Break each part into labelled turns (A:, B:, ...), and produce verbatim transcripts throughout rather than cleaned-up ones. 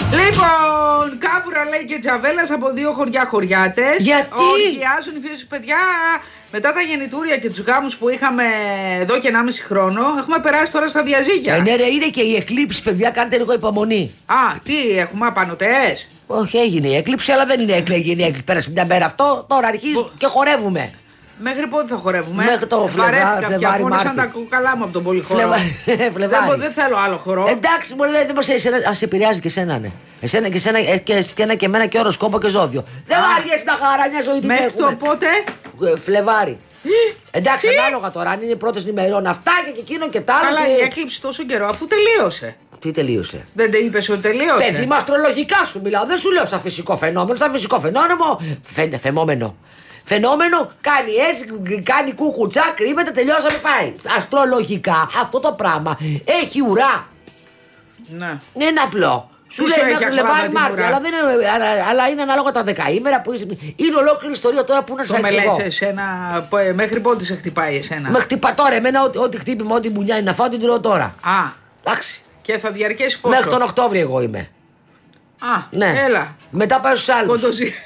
A: Λοιπόν, κάβουρα λέει και Τζαβέλας από δύο χωριά χωριάτες.
B: Γιατί?
A: Οργιάζουν οι φίλες, παιδιά. Μετά τα γεννητούρια και τους γάμους που είχαμε εδώ και ενάμιση χρόνο, έχουμε περάσει τώρα στα διαζύγια.
B: Ε, ναι, ρε, είναι και η εκλήψη, παιδιά, κάντε λίγο υπομονή.
A: Α, τι, έχουμε απανωτές.
B: Όχι, έγινε η έκλειψη, αλλά δεν είναι έκλειγη η έκλειψη. Πέρασε μια μέρα αυτό, τώρα αρχίζει Που... και χορεύουμε.
A: Μέχρι πότε θα χορεύουμε?
B: Μέχρι το Φλεβάρι,
A: Φλεβάρι, πια μόνο σαν τα κουκαλά μου από τον πολυχώρο.
B: Φλεβάρι.
A: Δεν, δεν θέλω άλλο χορό.
B: Εντάξει, μπορεί να δεν μα σε επηρεάζει και εσένα, ναι. Εσένα και εσένα και, και, και, και εμένα και οροσκόπο και ζώδιο. Δεν μου αρέσει να χαρά μια ζωή την
A: μέχρι το πότε?
B: Φλεβάρι. Εντάξει, ανάλογα τώρα, αν είναι πρώτες ημερών αυτά και εκείνο και τα άλλα.
A: Αλλά
B: και...
A: η έκλειψη τόσο καιρό, αφού τελείωσε.
B: Τι τελείωσε?
A: Δεν te είπες ότι τελείωσε?
B: Παιδί, μα αστρολογικά σου μιλάω. Δεν σου λέω σαν φυσικό φαινόμενο. Σαν φυσικό φαινόμενο. Φαι, φαινόμενο. Φαινόμενο κάνει έτσι, κάνει κουκουτσά, κρύβεται, τελειώσαμε, πάει. Αστρολογικά αυτό το πράγμα έχει ουρά.
A: Ναι.
B: Είναι απλό. Σου
A: Πού
B: λέει
A: σου
B: να Φλεβάρι Μάρτιο, αλλά, αλλά, αλλά είναι ανάλογα τα δεκαήμερα που είσαι. Είναι ολόκληρη ιστορία τώρα που να σε εξηγώ.
A: Το εσένα, μέχρι πότε σε χτυπάει εσένα?
B: Με χτυπά τώρα, εμένα ό,τι, ό,τι χτύπημα, ό,τι μουνιά είναι να φάω την τρώω τώρα.
A: Α.
B: Εντάξει.
A: Και θα διαρκέσει πόσο?
B: Μέχρι τον Οκτώβριο εγώ είμαι.
A: Α,
B: ναι.
A: Έλα.
B: Μετά πάει στους άλλους.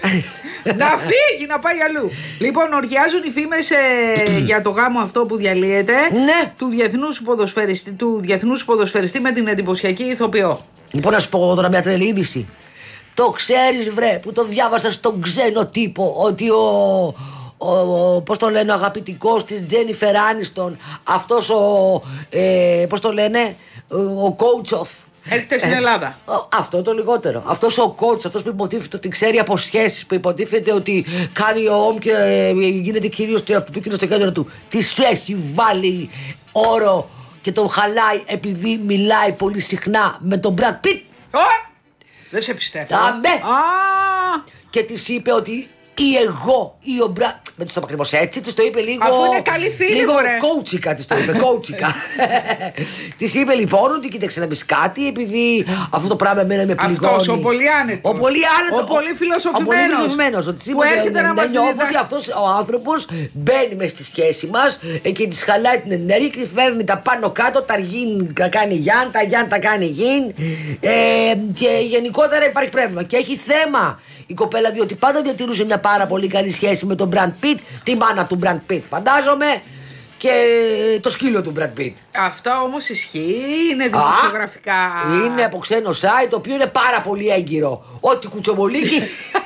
A: Να φύγει, να πάει αλλού. Λοιπόν, οργιάζουν οι φήμες ε, για το γάμο αυτό που διαλύεται,
B: ναι.
A: του διεθνούς ποδοσφαιριστή, του διεθνούς ποδοσφαιριστή με την εντυπωσιακή ηθοποιό.
B: Λοιπόν, να σου πω τώρα μια τρελή είδηση. Το ξέρεις, βρε, που το διάβασα στον ξένο τύπο, ότι ο, ο, ο πώς το λένε, ο αγαπητικός της Τζένιφερ Άνιστον, αυτός ο, ε, πώς το λένε, ο Κόουτσοθ,
A: έρχεται στην Ελλάδα.
B: Ε, αυτό το λιγότερο. Αυτός ο coach, αυτός που υποτίθεται ότι ξέρει από σχέσεις, που υποτίθεται ότι κάνει ο όμ και ε, γίνεται κυρίως του εαυτού του και στο κέντρο του, της έχει βάλει όρο και τον χαλάει επειδή μιλάει πολύ συχνά με τον Brad Pitt.
A: Oh! Δεν σε πιστεύω.
B: Αμέ!
A: Ah!
B: Και της είπε ότι ή εγώ ή ο Brad. Δεν της το είπα ακριβώς έτσι, της το είπε λίγο.
A: Αφού είναι καλή φίλη,
B: λίγο
A: μωρέ.
B: κόουτσικα της το είπε, κόουτσικα. Της είπε λοιπόν ότι κοίταξε να πεις κάτι, επειδή αυτό το πράγμα εμένα με πληγώνει.
A: Αυτός ο πολύ άνετος.
B: Ο πολύ άνετος.
A: Ο πολύ φιλοσοφημένος.
B: Ο πολύ φιλοσοφημένος. Ότι
A: που έρχεται να μας
B: νιώθω ότι αυτός ο άνθρωπος μπαίνει μες στη σχέση μας και της χαλάει την ενέργεια και φέρνει τα πάνω κάτω, τα αργήν τα κάνει γιάν, τα γιάν τα κάνει γιν. Ε, και γενικότερα υπάρχει πρόβλημα. Και έχει θέμα η κοπέλα, διότι πάντα διατηρούσε μια πάρα πολύ καλή σχέση με τον Brad Pitt, τη μάνα του Brad Pitt, φαντάζομαι, και το σκύλο του Brad Pitt.
A: Αυτά όμως ισχύει, είναι δημοσιογραφικά.
B: Είναι από ξένο site, το οποίο είναι πάρα πολύ έγκυρο. Ό,τι κουτσομπολίκι.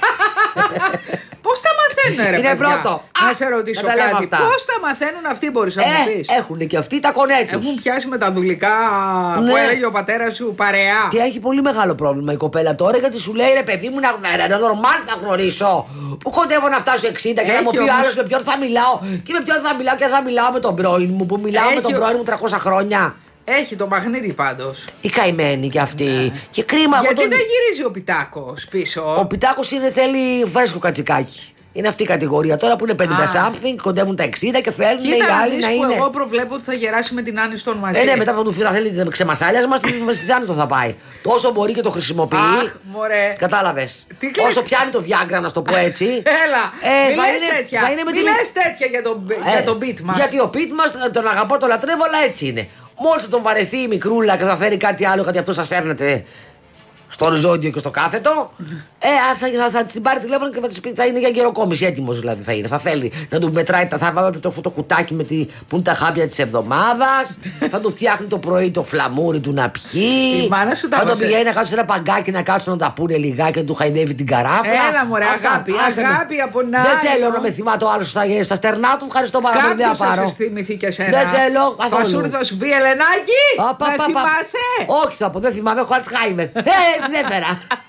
A: Πώς τα μαθαίνουν, ρε
B: είναι
A: παιδιά?
B: πρώτο.
A: Να σε ρωτήσω
B: να
A: κάτι. Πώς τα μαθαίνουν αυτοί, μπορείς να
B: ε,
A: μου πεις?
B: Έχουν και αυτοί τα κονέ τους.
A: Έχουν πιάσει με τα δουλικά, ναι, που έλεγε ο πατέρας σου, παρεά.
B: Και έχει πολύ μεγάλο πρόβλημα η κοπέλα τώρα, γιατί σου λέει, ρε παιδί μου, να νορμάλ θα γνωρίσω. Που κοντεύω να φτάσω εξήντα και έχει να μου πει ο άλλος με ποιον θα μιλάω. Και με ποιον θα μιλάω και θα μιλάω με τον πρώην μου, που μιλάω έχει με τον πρώην μου τριακόσια χρόνια.
A: Έχει το μαγνήτη πάντως.
B: Η καημένη κι αυτή. Ναι. Και κρίμα.
A: Γιατί
B: τον...
A: δεν γυρίζει ο Πιτάκος πίσω?
B: Ο Πιτάκος είναι, θέλει φρέσκο κατσικάκι. Είναι αυτή η κατηγορία τώρα που είναι πενήντα something, κοντεύουν τα εξήντα και θέλουν οι άλλοι να είναι.
A: Εγώ προβλέπω ότι θα γεράσει με την Άνιστον μαζί.
B: Ε, ναι, μετά από το θα θέλει ξεμασάλιασμα, στην Άνιστον θα πάει. Τόσο μπορεί και το χρησιμοποιεί.
A: Αχ, μωρέ.
B: Κατάλαβες. Όσο πιάνει το Viagra, να το πω έτσι.
A: Έλα. Ε, Μη λες τέτοια.
B: Θα είναι με
A: Μη την... λες τέτοια για τον, ε, για τον beat μας.
B: Γιατί ο beat μας τον αγαπώ, τον λατρεύω, αλλά έτσι είναι. Μόλις θα τον βαρεθεί η μικρούλα και θα φέρει κάτι άλλο, γιατί αυτό σας έρνεται στο οριζόντιο και στο κάθετο, ε, θα, θα, θα την πάρει τηλέφωνο και θα της πει, θα είναι για γεροκόμηση, έτοιμος δηλαδή θα είναι. Θα θέλει να του μετράει, θα βάλει το, το κουτάκι με τη, που είναι τα χάπια της εβδομάδας, θα του φτιάχνει το πρωί το φλαμούρι του να πιει.
A: Η μάνα σου τα
B: θα τον πηγαίνει να κάτσει σε ένα παγκάκι να κάτσουν να τα πούνε λιγάκι και του χαϊδεύει την καράφλα.
A: Έλα μωρέ, αγάπη, αγάπη από να.
B: Δεν θέλω να με θυμά το άλλο στα, στα στερνά του, ευχαριστώ πάρα πολύ.
A: Κάποιος θα σε θυμηθεί και σένα.
B: Δεν θέλω
A: καθόλου. Θα σου, θα σου πει Ελενάκη, να θυμάσαι.
B: Όχι θα πω, δεν θυμάμαι, έχω Αλτσχάιμερ. Δεν φέρα.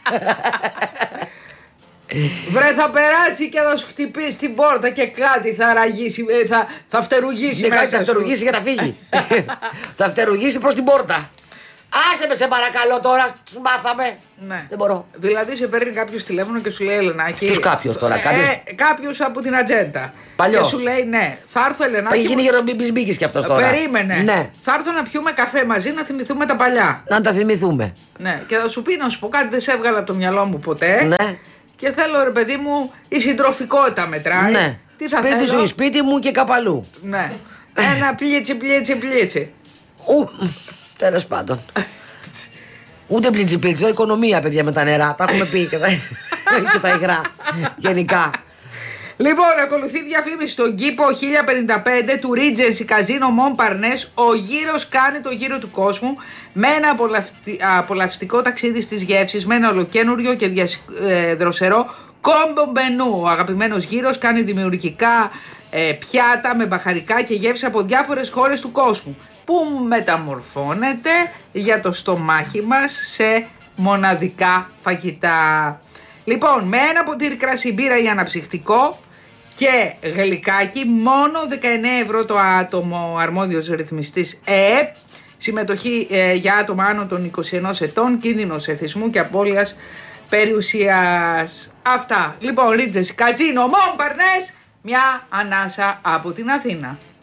A: Βρε, θα περάσει και θα σου χτυπήσει την πόρτα και κάτι θα ραγίσει, θα, θα φτερουγήσει
B: ναι,
A: μέσα
B: θα φτερουγήσει για να φύγει. Θα φτερουγήσει προς την πόρτα. Άσε με σε παρακαλώ τώρα, τους μάθαμε.
A: Ναι.
B: Δεν μπορώ.
A: Δηλαδή σε παίρνει κάποιος τηλέφωνο και σου λέει Ελενάκη.
B: Ποιος κάποιος τώρα, κάποιος.
A: Ε, κάποιος από την ατζέντα.
B: Παλιός.
A: Και σου λέει ναι, θα έρθω Ελενάκη.
B: Έχει γίνει γερομπιμπισμπίκης κι αυτός τώρα.
A: Περίμενε.
B: Ναι.
A: Θα έρθω να πιούμε καφέ μαζί να θυμηθούμε τα παλιά.
B: Να τα θυμηθούμε.
A: Ναι. Και θα σου πει να σου πω κάτι, δεν σε έβγαλα από το μυαλό μου ποτέ.
B: Ναι. Και
A: θέλω ρε παιδί μου η συντροφικότητα μετράει.
B: Ναι.
A: Τι θα
B: σπίτι
A: θέλω?
B: σου, σπίτι μου και καπαλού.
A: Ναι. Ένα πλίτσι, πλίτσι, πλίτσι.
B: Ου, τέλος πάντων. Ούτε πλίτσι πλίτσι, οικονομία παιδιά με τα νερά. Τα έχουμε πει και τα, και τα υγρά. Γενικά.
A: Λοιπόν, ακολουθεί διαφήμιση στον κήπο χίλια πενήντα πέντε του Regency Casino Montparnasse. Ο γύρος κάνει το γύρο του κόσμου με ένα απολαυστι... απολαυστικό ταξίδι στις γεύσεις, με ένα ολοκένουργιο και διασ... ε, δροσερό κόμπο μενού. Ο αγαπημένος γύρος κάνει δημιουργικά ε, πιάτα με μπαχαρικά και γεύσεις από διάφορες χώρες του κόσμου, που μεταμορφώνεται για το στομάχι μας σε μοναδικά φαγητά. Λοιπόν, με ένα ποτήρι κρασί μπύρα ή αναψυκτικό και γλυκάκι, μόνο δεκαεννέα ευρώ το άτομο, αρμόδιος ρυθμιστής ΕΕΠ. Συμμετοχή ε, για άτομα άνω των είκοσι ενός ετών, κίνδυνος εθισμού και απώλειας περιουσίας. Αυτά. Λοιπόν, Regency Casino Montparnasse, μια ανάσα από την Αθήνα.